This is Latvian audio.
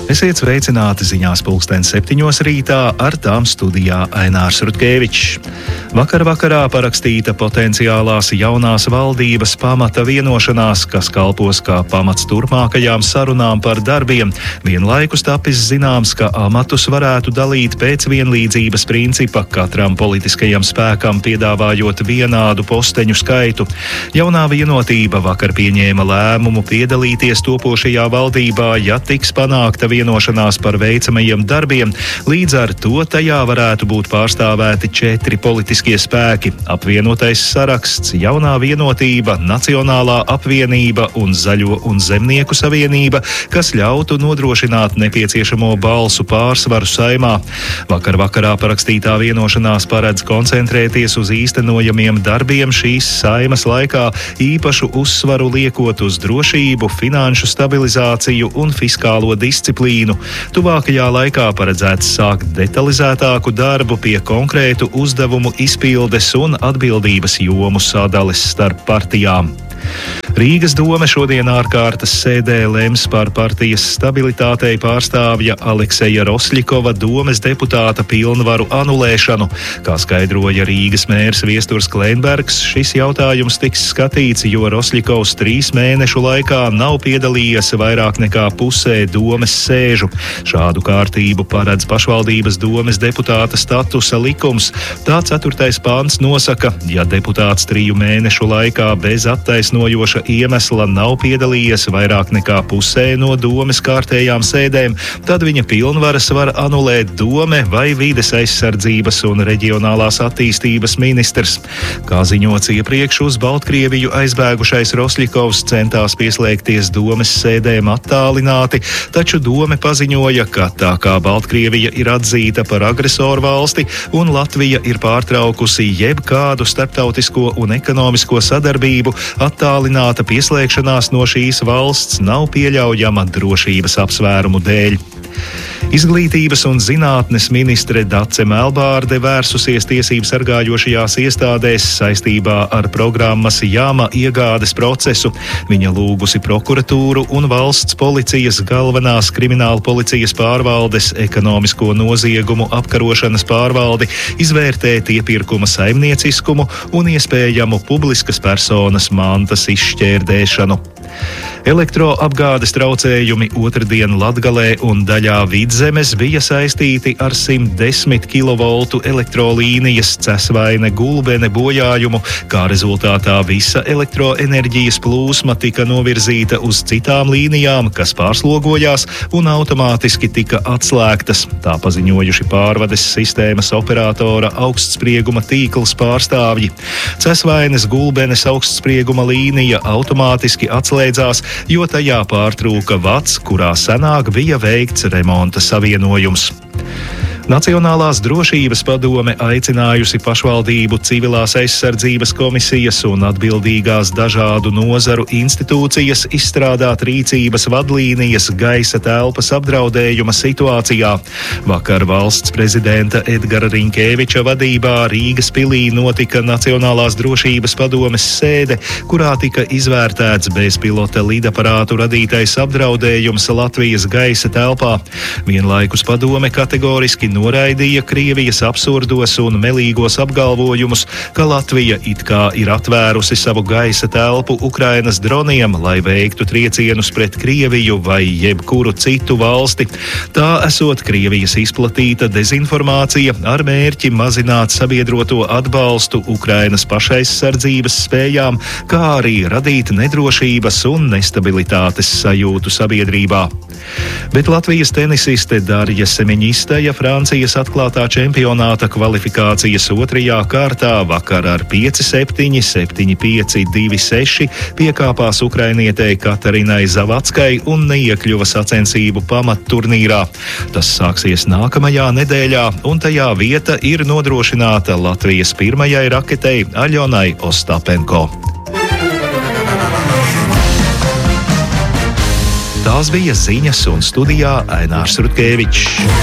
Esiet sveicināti ziņās 7:00 rītā, ar tām studijā Ainārs Rutkevičs. Vakarā parakstīta potenciālās jaunās valdības pamata vienošanās, kas kalpos kā pamats turpmākajām sarunām par darbiem. Vienlaikus tapis zināms, ka amatus varētu dalīt pēc vienlīdzības principa, katram politiskajam spēkam piedāvājot vienādu posteņu skaitu. Jaunā vienotība vakar pieņēma lēmumu piedalīties topošajā valdībā, ja tiks panākta vienošanās par veicamajiem darbiem. Līdz ar to tajā varētu būt pārstāvēti 4 politiskie spēki - apvienotais saraksts, jaunā vienotība, Nacionālā apvienība un Zaļo un Zemnieku savienība, kas ļautu nodrošināt nepieciešamo balsu pārsvaru Saeimā. Vakarā parakstītā vienošanās paredz koncentrēties uz īstenojamiem darbiem šīs Saeimas laikā, īpašu uzsvaru liekot uz drošību, finanšu stabilizāciju un fiskālo disciplīnu. Tuvākajā laikā paredzēts sākt detalizētāku darbu pie konkrētu uzdevumu izpildes un atbildības jomu sadales starp partijām. Rīgas dome šodien ārkārtas sēdē lems par partijas stabilitātei pārstāvja Alekseja Rosļikova domes deputāta pilnvaru anulēšanu. Kā skaidroja Rīgas mērs Viesturs Kleinbergs, šis jautājums tiks skatīts, jo Rosļikovs 3 mēnešu laikā nav piedalījies vairāk nekā pusē domes sēžu. Šādu kārtību paredz pašvaldības domes deputāta statusa likums. Tā 4. pants nosaka, ja deputāts 3 mēnešu laikā bez attaisnojoša iemesla nav piedalījies vairāk nekā pusē no domes kārtējām sēdēm, tad viņa pilnvaras var anulēt dome vai vides aizsardzības un reģionālās attīstības ministrs. Kā ziņots iepriekš, uz Baltkrieviju aizbēgušais Rosļikovs centās pieslēgties domes sēdēm attālināti, taču dome paziņoja, ka tā kā Baltkrievija ir atzīta par agresoru valsti un Latvija ir pārtraukusi jebkādu starptautisko un ekonomisko sadarbību, attālināta pieslēgšanās no šīs valsts nav pieļaujama drošības apsvērumu dēļ. Izglītības un zinātnes ministre Dace Melbārde vērsusies tiesību sargājošajās iestādēs saistībā ar programmas Jāma iegādes procesu. Viņa lūgusi prokuratūru un valsts policijas galvenās krimināla policijas pārvaldes ekonomisko noziegumu apkarošanas pārvaldi izvērtēt iepirkuma saimnieciskumu un iespējamu publiskas personas mantas izšķērdēšanu. Elektroapgādes traucējumi otrdien Latgalē un daļā Vidzemes bija saistīti ar 110 kV elektrolīnijas Cesvaine Gulbene bojājumu, kā rezultātā visa elektroenerģijas plūsma tika novirzīta uz citām līnijām, kas pārslogojās un automātiski tika atslēgtas. Tā paziņojuši pārvades sistēmas operatora augstsprieguma tīkls pārstāvji. Cesvaines Gulbenes augstsprieguma līnija automātiski atslēdzās, jo tajā pārtrūka vats, kurā senāk bija veikts remonta savienojums. Nacionālās drošības padome aicinājusi pašvaldību civilās aizsardzības komisijas un atbildīgās dažādu nozaru institūcijas izstrādāt rīcības vadlīnijas gaisa telpas apdraudējuma situācijā. Vakar valsts prezidenta Edgara Riņkeviča vadībā Rīgas pilī notika Nacionālās drošības padomes sēde, kurā tika izvērtēts bezpilota lidaparātu radītais apdraudējums Latvijas gaisa telpā. Vienlaikus padome kategoriski noraidīja Krievijas absurdos un melīgos apgalvojumus, ka Latvija it kā ir atvērusi savu gaisa telpu Ukrainas droniem, lai veiktu triecienus pret Krieviju vai jebkuru citu valsti. Tā esot Krievijas izplatīta dezinformācija ar mērķi mazināt sabiedroto atbalstu Ukrainas pašaizsardzības spējām, kā arī radīt nedrošības un nestabilitātes sajūtu sabiedrībā. Bet Latvijas tenisiste Darja Semeņistaja Francijas atklātā čempionāta kvalifikācijas 2. kārtā vakar ar 5-7, 7-5, 2-6 piekāpās ukrainietei Katarinai Zavackai un neiekļuva sacensību pamatturnīrā. Tas sāksies nākamajā nedēļā, un tajā vieta ir nodrošināta Latvijas pirmajai raketei Aļonai Ostapenko. Tās bija ziņas, un studijā Ainārs Rutkevičs.